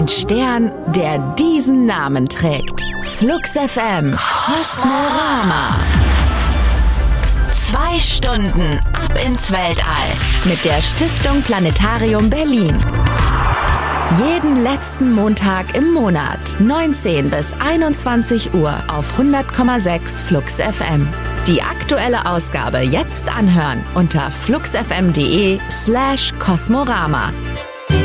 Ein Stern, der diesen Namen trägt. Flux FM Kosmorama. 2 Stunden ab ins Weltall mit der Stiftung Planetarium Berlin. Jeden letzten Montag im Monat, 19 bis 21 Uhr auf 100,6 Flux FM. Die aktuelle Ausgabe jetzt anhören unter fluxfm.de/Kosmorama.